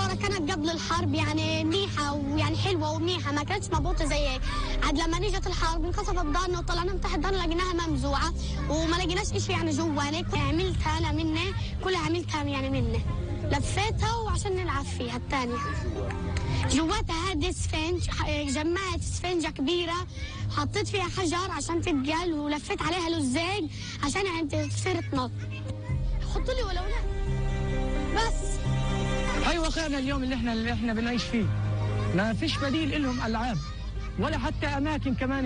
السيارة كانت قبل الحرب يعني منيحة ويعني حلوة ومنيحة، ما كانتش مضبوطة زي هيك. عاد لما نجت الحرب انكسرت دارنا وطلعنا من تحت دارنا لقيناها ممزوعة وما لقيناش إشي يعني جواني. عملتها أنا مني، كلها عملتها يعني مني، لفيتها وعشان نلعب فيها الثانية. جواتها هذه اسفنج، جمعت اسفنجة كبيرة حطيت فيها حجر عشان تتقل ولفيت عليها لزاج عشان يعني تصير تنط. حطوا لي ولو لا بس. هاي واقعنا اليوم اللي احنا بنعيش فيه، ما فيش بديل لهم العاب ولا حتى اماكن كمان